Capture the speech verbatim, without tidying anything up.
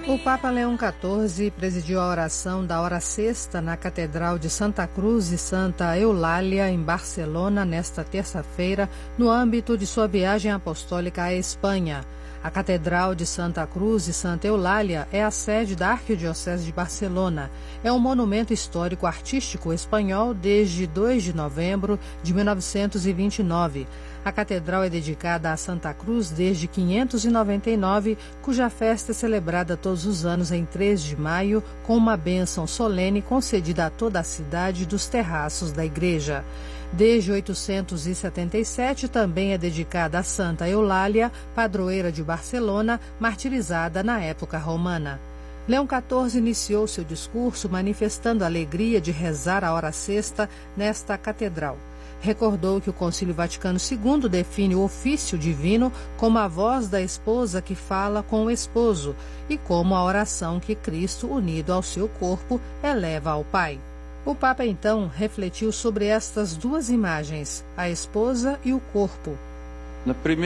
O Papa Leão quatorze presidiu a oração da hora sexta na Catedral de Santa Cruz e Santa Eulália, em Barcelona, nesta terça-feira, no âmbito de sua viagem apostólica à Espanha. A Catedral de Santa Cruz e Santa Eulália é a sede da Arquidiocese de Barcelona. É um monumento histórico-artístico espanhol desde dois de novembro de mil novecentos e vinte e nove. A catedral é dedicada a Santa Cruz desde quinhentos e noventa e nove, cuja festa é celebrada todos os anos em três de maio, com uma bênção solene concedida a toda a cidade dos terraços da igreja. Desde oitocentos e setenta e sete, também é dedicada a Santa Eulália, padroeira de Barcelona, martirizada na época romana. Leão quatorze iniciou seu discurso manifestando a alegria de rezar a hora sexta nesta catedral. Recordou que o Concílio Vaticano segundo define o ofício divino como a voz da esposa que fala com o esposo e como a oração que Cristo, unido ao seu corpo, eleva ao Pai. O Papa, então, refletiu sobre estas duas imagens, a esposa e o corpo. Na primeira